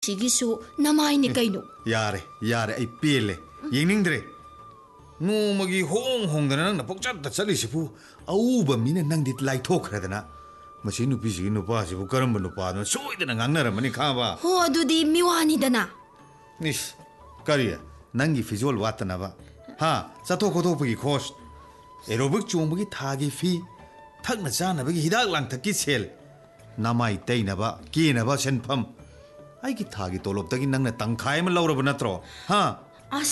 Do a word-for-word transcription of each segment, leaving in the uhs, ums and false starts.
सिगिसु नमाइने कइनो यारे यारे आई पेले येंनिंद्रे नोमगी होंग होंगदना नंग पोकचत चलिसिफु औबा मिने नंगदि लाइथोखरदना मसी नुपिसिगी नुपासिबु करम नुपादन सोइदना ngangnarमनि खाबा हो अदुदि मिवानिदना निस करिया नंगी फिजोल वातनबा हा चतो खोथोपगी खोस एरोबिक चोंबगी थागी फी थकना चानबगी हिदाक लांगथकी सेल नामाई तैनबा केनबा सेनफम आइगी थागी तोलोबदगी नंगना तंखाय म लौरब नत्रो हा अस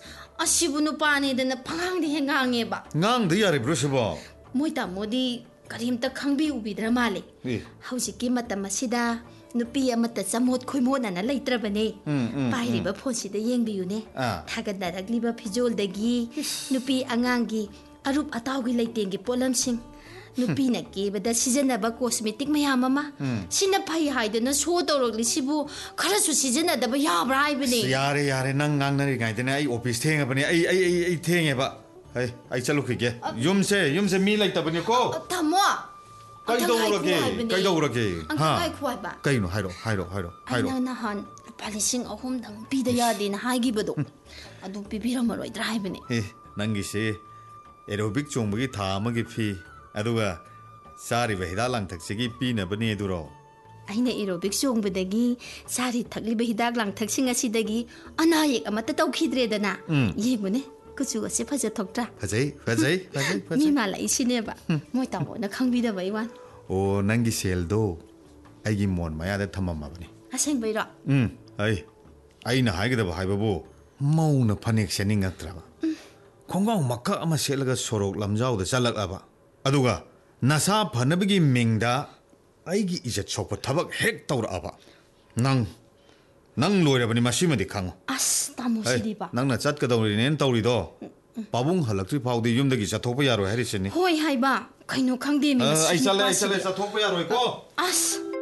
असिबु नुपानेदना फंगांगदि हेंगांगेबा ngang de yare brusbo मोइता Modi करीमता खंगबी उबिद्र माले हौजिकी मतम असिदा नुपी अमत चमोत खोइमोनना लैत्रबने पाइरिबा फोनसिदा येंबियुने थागदरगलिबा फिजोलदगी नुपी अंगांगी अरुप अताउगी लैतेंगी पोलमसिंग नुपीना केबदा सिजनबा कॉस्मेटिक मयाम अमा सिना फै हाइदना शो तौरगलिसिबु खरसु सिजनदबा याब्रा हाइबने यारे यारे नंग ngangnari gaidena ai office thengabane ai ai ai thengeba ai ai chalukhige yumse yumse mi laitabane ko thamo kai dawrage kai dawrage ha kai khwaiba kai no hairo hairo hairo hairo na han palising ahum dang pida yade na haigibado adu pibiramoroi draibane eh nangi se aerobic chongbagi tha amagi fi aduga sari behida langthaksigi pina bane duro aina aerobic chongbadagi sari thakliba hidak langthaksing asidagi anayek amata tawkhidredana yebune kuchu ase phaja thoktra phajai phajai phajai phajai ni mala isineba moi tawo na khangbida baiwan o nangi sel do aigi mon maya da thamama bani aseng baira um ai aina haigada haibabu mauna phanek sening atraba khongaw makka ama selaga sorok lamjau da chalakaba aduga nasa phanabigi mingda aigi ijat sokpa thabak hek tawraba nang nang loirabani masimadi khango as tamo sidiba nangna chatkadawri nen tawrido pabung halaktri phawdi yumdagi chathokpa yaro harisini hoi haiba kaino khangde mi ai chale ai chale chathokpa yaroi ko as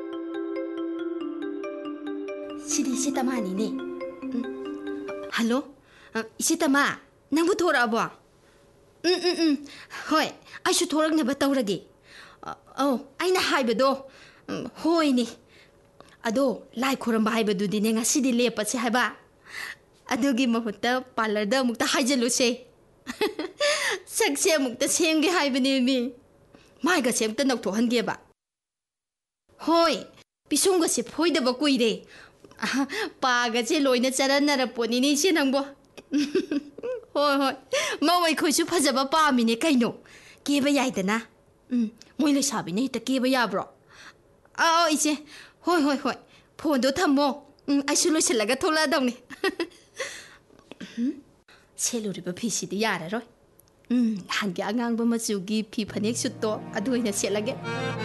sidi sitamani ne hello isitama nangbu thorabo um um um hoi ai shu thoragna ba tawrage oh aina haibado hoi ni ado lai khoramba haibadudi ne ngasidi lepase haiba adugi mahutta parlor da mukta haijaluse sakse mukta semge haibane mi maiga semta nakto hange ba hoi pisungga se phoida ba kuire paga che loina charanara poni ni se nangbo hoi hoi mawai khoisu phajaba pamine kaino keba yaidana um moi le sabine ta keba yabro a ise hoi hoi hoi phone do thammo ai su loisalaga thola dawni seluriba phisi di yara roi um hangi angang ba machugi phi phanek su to adu ina selage